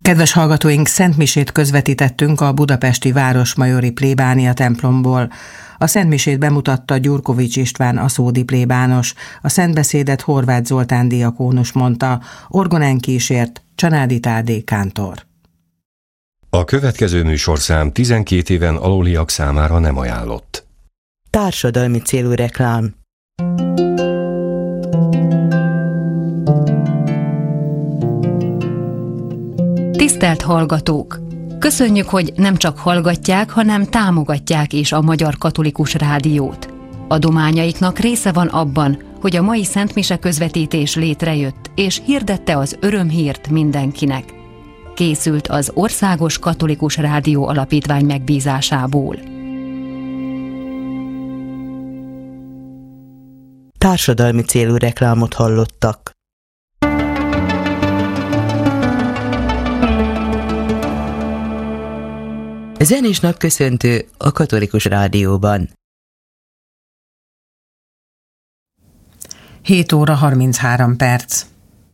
Kedves hallgatóink, szentmisét közvetítettünk a budapesti Városmajori plébánia templomból. A szentmisét bemutatta Gyurkovics István aszódi plébános, a szentbeszédet Horváth Zoltán diakónus mondta, orgonán kísért Csanádi Tádé kántor. A következő műsorszám 12 éven aluliak számára nem ajánlott. Társadalmi célú reklám. Tisztelt hallgatók! Köszönjük, hogy nem csak hallgatják, hanem támogatják is a Magyar Katolikus Rádiót. Adományaiknak része van abban, hogy a mai szentmise közvetítés létrejött, és hirdette az örömhírt mindenkinek. Készült az Országos Katolikus Rádió Alapítvány megbízásából. Társadalmi célú reklámot hallottak. Zenés napköszöntő a Katolikus Rádióban. 7 óra 33 perc.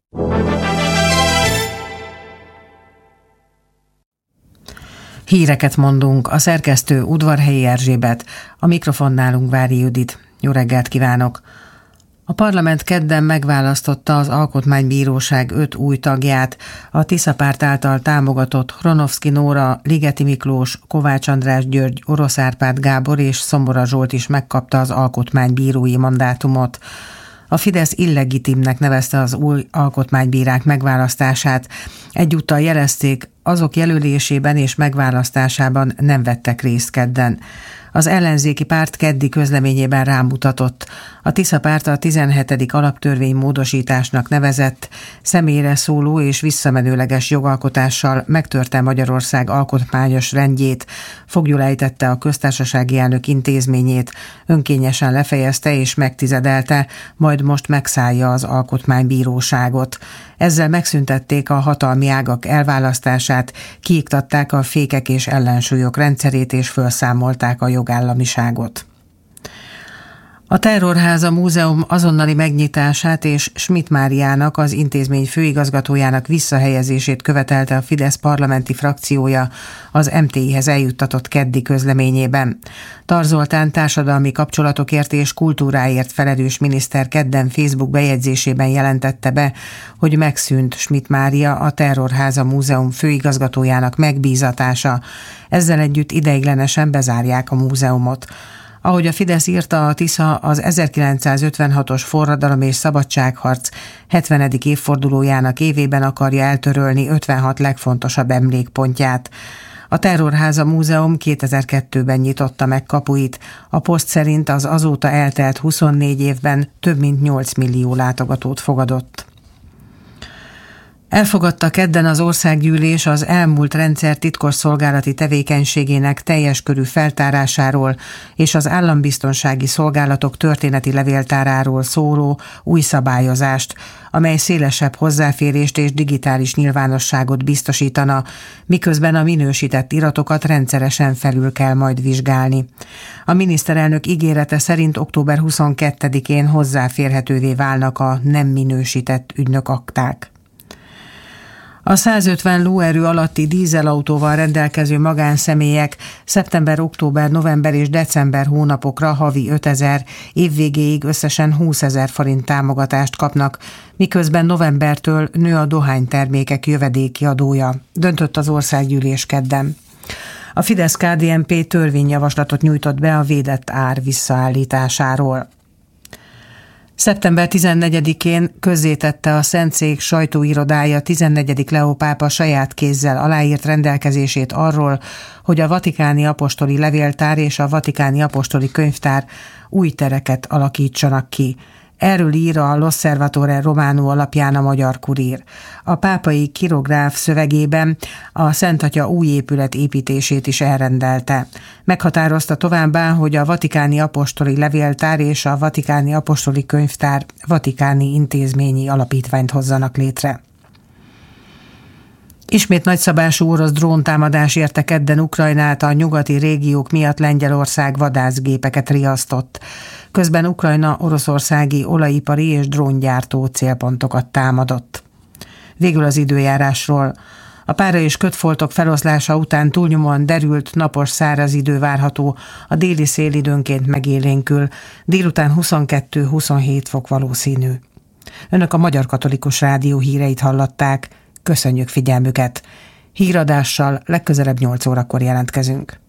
Híreket mondunk, a szerkesztő Udvarhelyi Erzsébet, a mikrofonnál Ungvári Judit. Jó reggelt kívánok! A parlament kedden megválasztotta az Alkotmánybíróság 5 új tagját, a Tisza Párt által támogatott Hronovszky Nóra, Ligeti Miklós, Kovács András György, Orosz Árpád Gábor és Szombora Zsolt is megkapta az alkotmánybírói mandátumot. A Fidesz illegitimnek nevezte az új alkotmánybírák megválasztását. Egyúttal jelezték, azok jelölésében és megválasztásában nem vettek részt kedden. Az ellenzéki párt keddi közleményében rámutatott. A Tisza Párt a 17. alaptörvény módosításnak nevezett, személyre szóló és visszamenőleges jogalkotással megtörte Magyarország alkotmányos rendjét, foglyul ejtette a köztársasági elnök intézményét, önkényesen lefejezte és megtizedelte, majd most megszállja az alkotmánybíróságot. Ezzel megszüntették a hatalmi ágak elválasztását, kiiktatták a fékek és ellensúlyok rendszerét és felszámolták a jogállamiságot. A Terrorháza Múzeum azonnali megnyitását és Schmidt Máriának, az intézmény főigazgatójának visszahelyezését követelte a Fidesz parlamenti frakciója az MTI-hez eljuttatott keddi közleményében. Tar Zoltán társadalmi kapcsolatokért és kultúráért felelős miniszter kedden Facebook bejegyzésében jelentette be, hogy megszűnt Schmidt Mária, a Terrorháza Múzeum főigazgatójának megbízatása. Ezzel együtt ideiglenesen bezárják a múzeumot. Ahogy a Fidesz írta, a Tisza az 1956-os forradalom és szabadságharc 70. évfordulójának évében akarja eltörölni 56 legfontosabb emlékpontját. A Terrorháza Múzeum 2002-ben nyitotta meg kapuit. A Poszt szerint az azóta eltelt 24 évben több mint 8 millió látogatót fogadott. Elfogadta kedden az országgyűlés az elmúlt rendszer titkosszolgálati tevékenységének teljes körű feltárásáról és az állambiztonsági szolgálatok történeti levéltáráról szóló új szabályozást, amely szélesebb hozzáférést és digitális nyilvánosságot biztosítana, miközben a minősített iratokat rendszeresen felül kell majd vizsgálni. A miniszterelnök ígérete szerint október 22-én hozzáférhetővé válnak a nem minősített ügynökakták. A 150 lóerő alatti dízelautóval rendelkező magánszemélyek szeptember, október, november és december hónapokra havi 5000, évvégéig összesen 20 000 forint támogatást kapnak, miközben novembertől nő a dohánytermékek jövedéki adója, döntött az országgyűlés kedden. A Fidesz-KDNP törvényjavaslatot nyújtott be a védett ár visszaállításáról. Szeptember 14-én közzétette a Szentszék sajtóirodája 14. Leó pápa saját kézzel aláírt rendelkezését arról, hogy a Vatikáni Apostoli Levéltár és a Vatikáni Apostoli Könyvtár új tereket alakítsanak ki. Erről ír a L'Osservatore Romano alapján a Magyar Kurír. A pápai kirográf szövegében a Szent Atya új épület építését is elrendelte. Meghatározta továbbá, hogy a Vatikáni Apostoli Levéltár és a Vatikáni Apostoli Könyvtár vatikáni intézményi alapítványt hozzanak létre. Ismét nagyszabású orosz dróntámadás érte kedden Ukrajnát, a nyugati régiók miatt Lengyelország vadászgépeket riasztott. Közben Ukrajna oroszországi olajipari és dróngyártó célpontokat támadott. Végül az időjárásról. A pára és kötfoltok feloszlása után túlnyomóan derült, napos, száraz idő várható, a déli szél időnként megélénkül, délután 22-27 fok valószínű. Önök a Magyar Katolikus Rádió híreit hallották. Köszönjük figyelmüket! Híradással legközelebb 8 órakor jelentkezünk.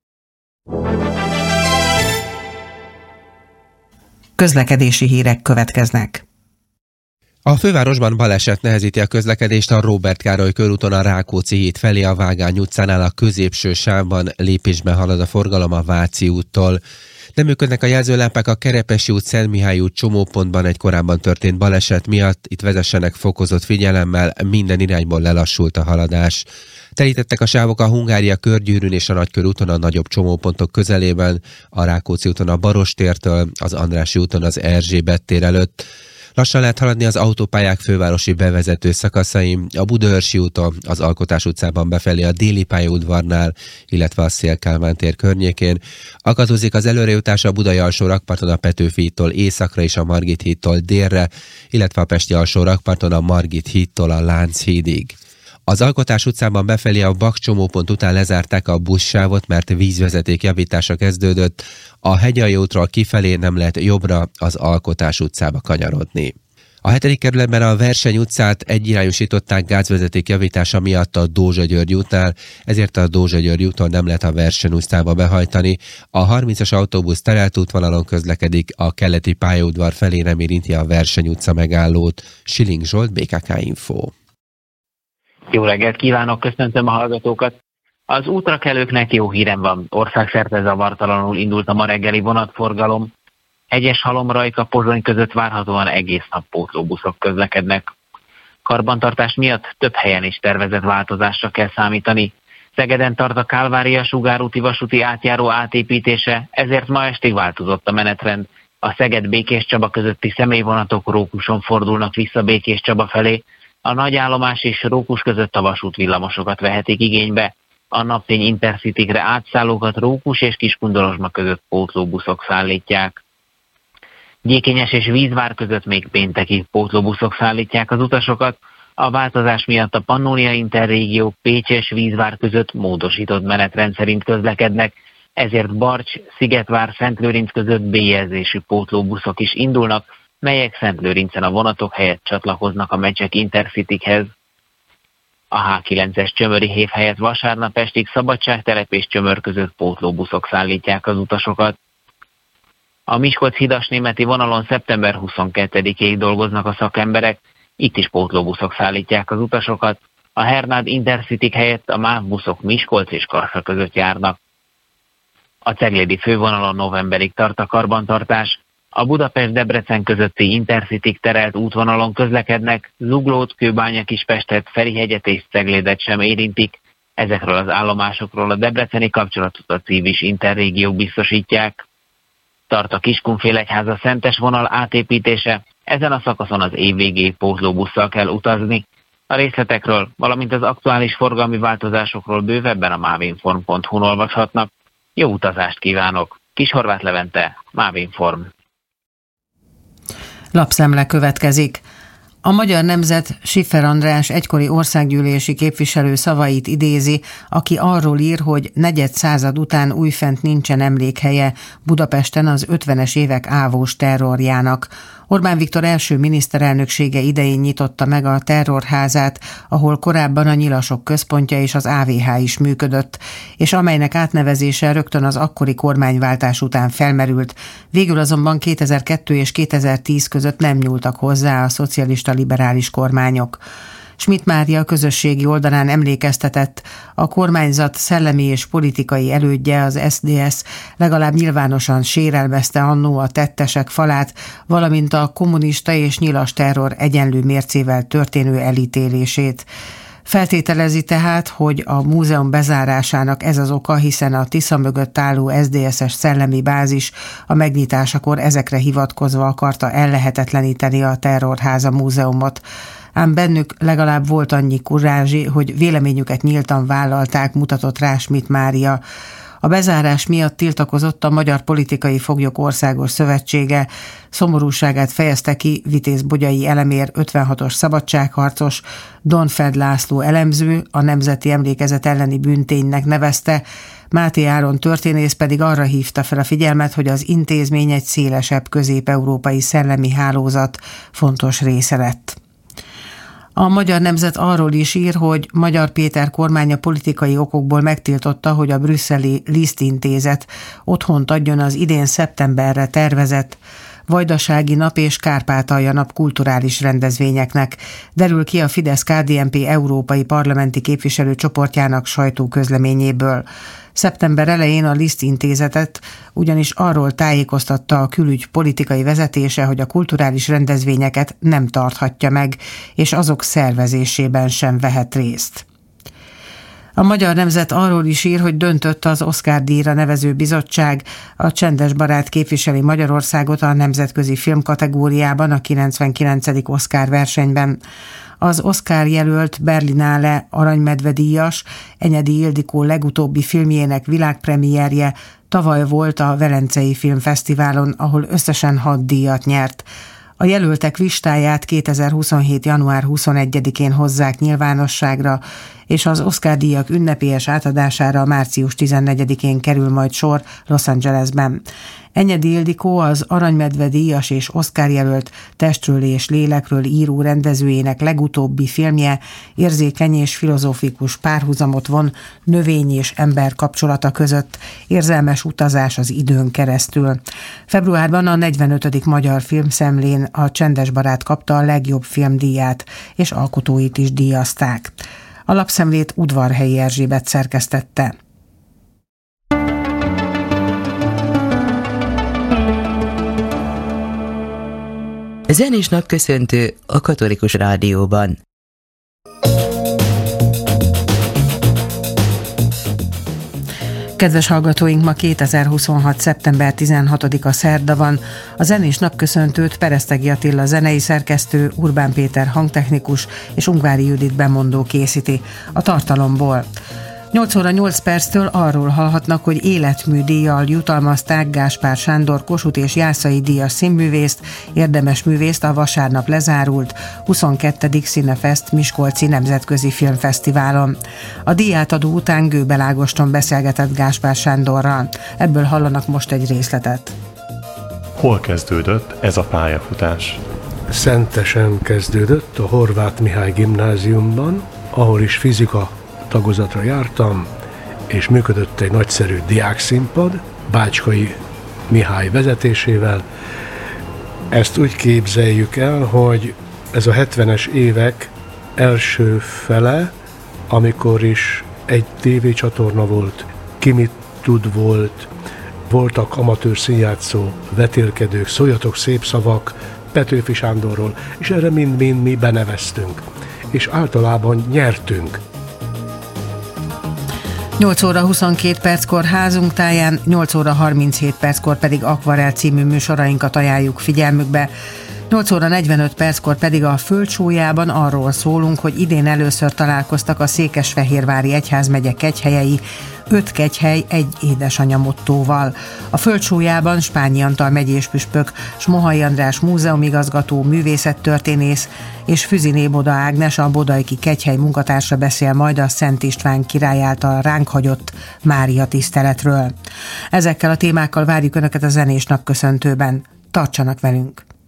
Közlekedési hírek következnek. A fővárosban baleset nehezíti a közlekedést a Róbert Károly körúton a Rákóczi híd felé a Vágány utcánál a középső sávban lépésben halad a forgalom a Váci úttól. Nem működnek a jelzőlámpák a Kerepesi út, Szent Mihály út csomópontban egy korábban történt baleset miatt. Itt vezessenek fokozott figyelemmel, minden irányból lelassult a haladás. Telítettek a sávok a Hungária körgyűrűn és a Nagykörúton a nagyobb csomópontok közelében, a Rákóczi úton a Barostértől, az Andrássy úton az Erzsébet tér előtt. Lassan lehet haladni az autópályák fővárosi bevezető szakaszain, a Budaörsi úton, az Alkotás utcában befelé a Déli pályaudvarnál, illetve a Széll-Kálmán tér környékén. Akadozik az előrejutás a Budai alsó rakparton a Petőfi hídtól északra és a Margit hídtól délre, illetve a Pesti alsó rakparton a Margit hídtól a Lánchídig. Az Alkotás utcában befelé a Bak csomópont után lezárták a buszsávot, mert vízvezeték javítása kezdődött. A Hegyalja útról kifelé nem lehet jobbra az Alkotás utcába kanyarodni. A 7. kerületben a Verseny utcát egyirányosították gázvezeték javítása miatt a Dózsa-György útnál, ezért a Dózsa-György úton nem lehet a Verseny utcába behajtani. A 30-as autóbusz terelt útvonalon közlekedik, a keleti pályaudvar felé nem érinti a Verseny utca megállót. Siling Zsolt, BKK Info. Jó reggelt kívánok, köszöntöm a hallgatókat! Az útrakelőknek jó hírem van, országszerte zavartalanul indult a ma reggeli vonatforgalom. Hegyes-Halom-Rajka Pozsony között várhatóan egész nap pótlóbuszok közlekednek. Karbantartás miatt több helyen is tervezett változásra kell számítani. Szegeden tart a Kálvária sugárúti vasúti átjáró átépítése, ezért ma estig változott a menetrend. A Szeged-Békéscsaba közötti személyvonatok Rókuson fordulnak vissza Békéscsaba felé, a Nagyállomás és Rókus között a vasútvillamosokat vehetik igénybe. A Napfény Intercitykre átszállókat Rókus és Kiskundorozsma között pótlóbuszok szállítják. Gyékényes és Vízvár között még péntekig pótlóbuszok szállítják az utasokat. A változás miatt a Pannónia Interrégió Pécs és Vízvár között módosított menetrend szerint közlekednek, ezért Barcs, Szigetvár, Szentlőrinc között B-jelzésű pótlóbuszok is indulnak, melyek Szentlőrincen a vonatok helyett csatlakoznak a Mecsek Intercitykhez. A H9-es Csömöri hév helyett vasárnap estig Szabadságtelep és Csömör között pótlóbuszok szállítják az utasokat. A Miskolc-Hidas-Németi vonalon szeptember 22-ig dolgoznak a szakemberek, itt is pótlóbuszok szállítják az utasokat. A Hernád Intercityk helyett a MÁV buszok Miskolc és Kassa között járnak. A Ceglédi fővonalon novemberig tart a karbantartás. A Budapest-Debrecen közötti Intercityk terelt útvonalon közlekednek, Zuglót, Kőbánya-Kispestet, Ferihegyet és Ceglédet sem érintik. Ezekről az állomásokról a debreceni kapcsolatot a Civis Interrégió biztosítják. Tart a Kiskunfélegyháza Szentes vonal átépítése, ezen a szakaszon az év végéig pótlóbusszal kell utazni. A részletekről, valamint az aktuális forgalmi változásokról bővebben a mavinform.hu-n olvashatnak. Jó utazást kívánok! Kishorváth Levente, Mavinform. Lapszemle következik. A Magyar Nemzet Schiffer András egykori országgyűlési képviselő szavait idézi, aki arról ír, hogy negyedszázad után újfent nincsen emlékhelye Budapesten az 50-es évek ávós terrorjának. Orbán Viktor első miniszterelnöksége idején nyitotta meg a terrorházát, ahol korábban a Nyilasok központja és az AVH is működött, és amelynek átnevezése rögtön az akkori kormányváltás után felmerült. Végül azonban 2002 és 2010 között nem nyúltak hozzá a szocialista liberális kormányok. Schmidt Mária közösségi oldalán emlékeztetett, a kormányzat szellemi és politikai elődje, az SZDSZ legalább nyilvánosan sérelmezte annó a tettesek falát, valamint a kommunista és nyilas terror egyenlő mércével történő elítélését. Feltételezi tehát, hogy a múzeum bezárásának ez az oka, hiszen a Tisza mögött álló SZDSZ-es szellemi bázis a megnyitásakor ezekre hivatkozva akarta ellehetetleníteni a Terrorháza múzeumot. Ám bennük legalább volt annyi kurázsi, hogy véleményüket nyíltan vállalták, mutatott rá Schmidt Mária. A bezárás miatt tiltakozott a Magyar Politikai Foglyok Országos Szövetsége, szomorúságát fejezte ki Vitéz Bogyai Elemér 56-os szabadságharcos, Donfeld László elemző, a Nemzeti Emlékezet elleni bűnténynek nevezte, Máté Áron történész pedig arra hívta fel a figyelmet, hogy az intézmény egy szélesebb közép-európai szellemi hálózat fontos része lett. A Magyar Nemzet arról is ír, hogy Magyar Péter kormánya politikai okokból megtiltotta, hogy a brüsszeli Liszt Intézet otthont adjon az idén szeptemberre tervezett Vajdasági Nap és Kárpátalja Nap kulturális rendezvényeknek, derül ki a Fidesz-KDNP európai parlamenti képviselőcsoportjának sajtóközleményéből. Szeptember elején a Liszt Intézetet ugyanis arról tájékoztatta a külügy politikai vezetése, hogy a kulturális rendezvényeket nem tarthatja meg, és azok szervezésében sem vehet részt. A Magyar Nemzet arról is ír, hogy döntött az Oscar-díjra nevező bizottság, a Csendes Barát képviseli Magyarországot a nemzetközi film kategóriában a 99. Oscar versenyben. Az Oscar jelölt Berlinale aranymedve-díjas, Enyedi Ildikó legutóbbi filmjének világpremierje tavaly volt a Velencei Filmfesztiválon, ahol összesen 6 díjat nyert. A jelöltek listáját 2027. január 21-én hozzák nyilvánosságra, és az Oscar-díjak ünnepélyes átadására március 14-én kerül majd sor Los Angelesben. Enyedi Ildikó az aranymedve-díjas és Oscar-jelölt Testről és lélekről író rendezőjének legutóbbi filmje érzékeny és filozófikus párhuzamot von növény és ember kapcsolata között, érzelmes utazás az időn keresztül. Februárban a 45. Magyar Filmszemlén a Csendes Barát kapta a legjobb filmdíját, és alkotóit is díjazták. A lapszemlét Udvarhelyi Erzsébet szerkesztette. Zenés napköszöntő a Katolikus Rádióban. Kedves hallgatóink, ma 2026. szeptember 16-a szerda van. A zenés napköszöntőt Peresztegi Attila zenei szerkesztő, Urbán Péter hangtechnikus és Ungvári Judit bemondó készíti. A tartalomból: 8 óra 8 perctől arról hallhatnak, hogy életműdíjjal jutalmazták Gáspár Sándor Kossuth és Jászai díjas színművészt, érdemes művészt a vasárnap lezárult 22. Cinefest Miskolci Nemzetközi Filmfesztiválon. A díjátadó után Gőbel Ágoston beszélgetett Gáspár Sándorral. Ebből hallanak most egy részletet. Hol kezdődött ez a pályafutás? Szentesen kezdődött, a Horváth Mihály gimnáziumban, ahol is fizika tagozatra jártam, és működött egy nagyszerű diákszínpad, Bácskai Mihály vezetésével. Ezt úgy képzeljük el, hogy ez a 70-es évek első fele, amikor is egy tévécsatorna volt, Ki mit tud volt, voltak amatőr színjátszó vetélkedők, szóljatok szép szavak Petőfi Sándorról, és erre mind-mind mi beneveztünk, és általában nyertünk. 8 óra 22 perckor házunk táján, 8 óra 37 perckor pedig Akvarel című műsorainkat ajánljuk figyelmükbe. 8 óra 45 perckor pedig a Földcsólyában arról szólunk, hogy idén először találkoztak a Székesfehérvári egyházmegye kegyhelyei, 5 kegyhely, egy édesanya mottóval. A Földcsólyában Spányi Antal megyéspüspök, Smohai András múzeumigazgató, művészettörténész és Füziné Boda Ágnes, a bodajki kegyhely munkatársa beszél majd a Szent István király által ránk hagyott Mária tiszteletről. Ezekkel a témákkal várjuk Önöket a zenés napköszöntőben. Tartsanak velünk!